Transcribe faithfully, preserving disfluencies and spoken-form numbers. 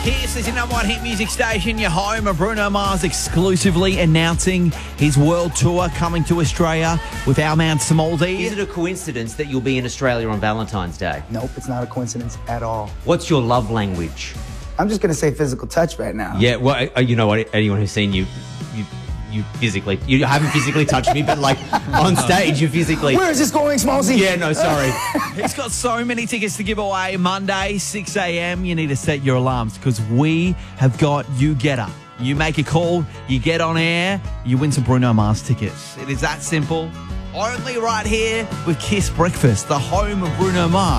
Kiss is your number one hit music station, your home of Bruno Mars exclusively announcing his world tour coming to Australia with our man Smoldy. Is it a coincidence that you'll be in Australia on Valentine's Day? Nope, it's not a coincidence at all. What's your love language? I'm just going to say physical touch right now. Yeah, well, uh, you know what? Anyone who's seen you, you, you physically, you haven't physically touched me, but like on stage, you physically. Where is this going, Smallsy? Yeah, no, sorry. He's got so many tickets to give away. Monday, six a.m. You need to set your alarms because we have got You Get Up. You make a call, you get on air, you win some Bruno Mars tickets. It is that simple. Only right here with Kiss Breakfast, the home of Bruno Mars.